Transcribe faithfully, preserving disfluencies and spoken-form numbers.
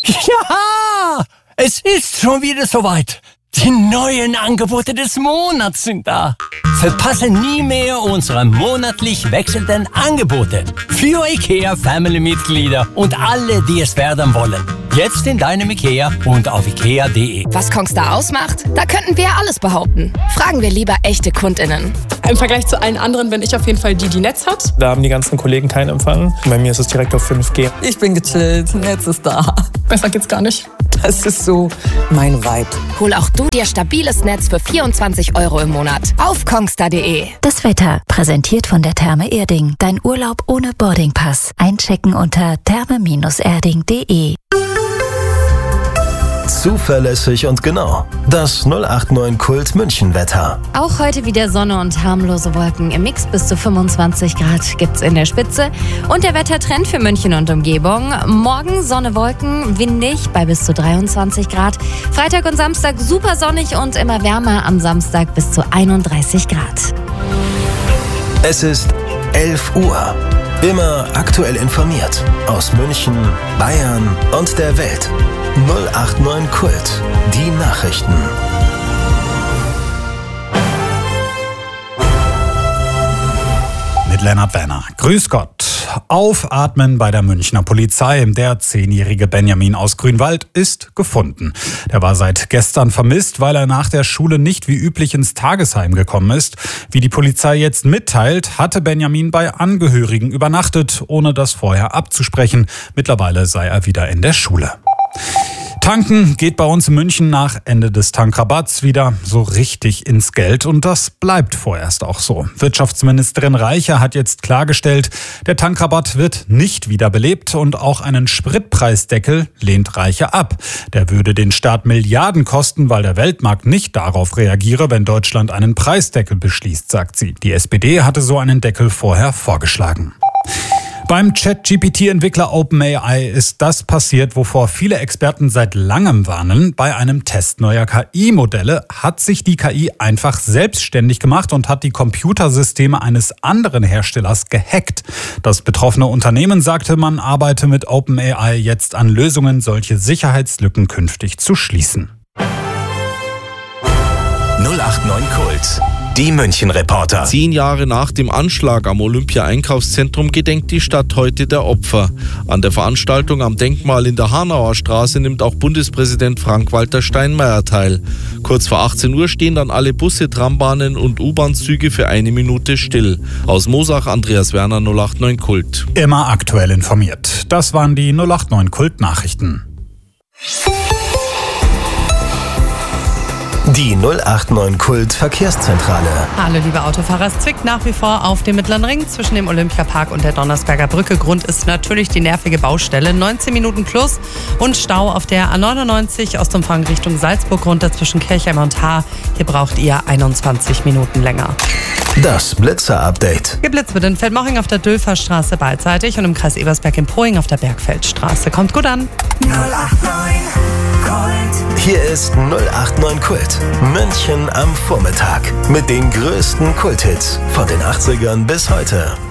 Ja, es ist schon wieder soweit. Die neuen Angebote des Monats sind da. Verpasse nie mehr unsere monatlich wechselnden Angebote für IKEA-Family-Mitglieder und alle, die es werden wollen. Jetzt in deinem IKEA und auf ikea punkt de. Was Kongstar ausmacht? Da könnten wir ja alles behaupten. Fragen wir lieber echte KundInnen. Im Vergleich zu allen anderen bin ich auf jeden Fall die, die Netz hat. Da haben die ganzen Kollegen keinen Empfang. Bei mir ist es direkt auf fünf G. Ich bin gechillt, Netz ist da. Besser geht's gar nicht. Das ist so mein Vibe. Hol auch du dir stabiles Netz für vierundzwanzig Euro im Monat auf kongstar punkt de. Das Wetter, präsentiert von der Therme Erding. Dein Urlaub ohne Boardingpass. Einchecken unter therme erding punkt de. Zuverlässig und genau. Das null acht neun Kult München Wetter. Auch heute wieder Sonne und harmlose Wolken. Im Mix bis zu fünfundzwanzig Grad gibt's in der Spitze. Und der Wettertrend für München und Umgebung. Morgen Sonne, Wolken, windig bei bis zu dreiundzwanzig Grad. Freitag und Samstag super sonnig und immer wärmer. Am Samstag bis zu einunddreißig Grad. Es ist elf Uhr. Immer aktuell informiert. Aus München, Bayern und der Welt. null acht neun Kult. Die Nachrichten. Mit Lennart Werner. Grüß Gott. Aufatmen bei der Münchner Polizei. Der zehnjährige Benjamin aus Grünwald ist gefunden. Der war seit gestern vermisst, weil er nach der Schule nicht wie üblich ins Tagesheim gekommen ist. Wie die Polizei jetzt mitteilt, hatte Benjamin bei Angehörigen übernachtet, ohne das vorher abzusprechen. Mittlerweile sei er wieder in der Schule. Tanken geht bei uns in München nach Ende des Tankrabatts wieder so richtig ins Geld und das bleibt vorerst auch so. Wirtschaftsministerin Reiche hat jetzt klargestellt, der Tankrabatt wird nicht wiederbelebt und auch einen Spritpreisdeckel lehnt Reiche ab. Der würde den Staat Milliarden kosten, weil der Weltmarkt nicht darauf reagiere, wenn Deutschland einen Preisdeckel beschließt, sagt sie. Die S P D hatte so einen Deckel vorher vorgeschlagen. Beim Chat-G P T-Entwickler OpenAI ist das passiert, wovor viele Experten seit langem warnen. Bei einem Test neuer K I-Modelle hat sich die K I einfach selbstständig gemacht und hat die Computersysteme eines anderen Herstellers gehackt. Das betroffene Unternehmen sagte, man arbeite mit OpenAI jetzt an Lösungen, solche Sicherheitslücken künftig zu schließen. null acht neun Kult. Die München-Reporter. Zehn Jahre nach dem Anschlag am Olympia-Einkaufszentrum gedenkt die Stadt heute der Opfer. An der Veranstaltung am Denkmal in der Hanauer Straße nimmt auch Bundespräsident Frank-Walter Steinmeier teil. Kurz vor achtzehn Uhr stehen dann alle Busse, Trambahnen und U-Bahn-Züge für eine Minute still. Aus Moosach, Andreas Werner, null acht neun Kult. Immer aktuell informiert. Das waren die null acht neun Kult-Nachrichten. Die null acht neun Kult Verkehrszentrale. Hallo liebe Autofahrer, es zwickt nach wie vor auf dem Mittleren Ring zwischen dem Olympiapark und der Donnersberger Brücke. Grund ist natürlich die nervige Baustelle. neunzehn Minuten plus und Stau auf der A neunundneunzig Ostumfang Richtung Salzburg runter zwischen Kirchheim und Haar. Hier braucht ihr einundzwanzig Minuten länger. Das Blitzer-Update. Geblitzt wird in Feldmoching auf der Dülferstraße beidseitig und im Kreis Ebersberg in Poing auf der Bergfeldstraße. Kommt gut an. null acht neun Kult. Hier ist null acht neun Kult. München am Vormittag. Mit den größten Kulthits von den achtzigern bis heute.